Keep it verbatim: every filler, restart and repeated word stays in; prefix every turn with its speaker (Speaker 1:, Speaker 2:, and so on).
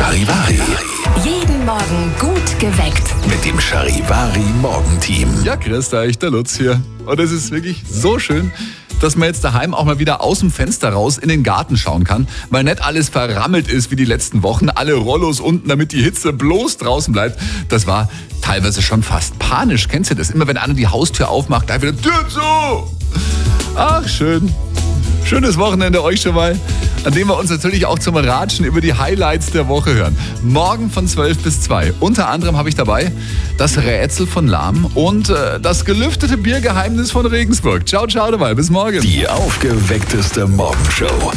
Speaker 1: Charivari.
Speaker 2: Jeden Morgen gut geweckt.
Speaker 1: Mit dem Charivari Morgenteam.
Speaker 3: Ja, grüß euch, der Lutz hier. Und es ist wirklich so schön, dass man jetzt daheim auch mal wieder aus dem Fenster raus in den Garten schauen kann, weil nicht alles verrammelt ist wie die letzten Wochen, alle Rollos unten, damit die Hitze bloß draußen bleibt. Das war teilweise schon fast panisch, kennst du das? Immer wenn einer die Haustür aufmacht, da wieder Tür zu! Ach, schön. Schönes Wochenende euch schon mal, an dem wir uns natürlich auch zum Ratschen über die Highlights der Woche hören. Morgen von zwölf bis zwei. Unter anderem habe ich dabei das Rätsel von Lahm und äh, das gelüftete Biergeheimnis von Regensburg. Ciao, ciao dabei. Bis morgen.
Speaker 1: Die aufgeweckteste Morgenshow.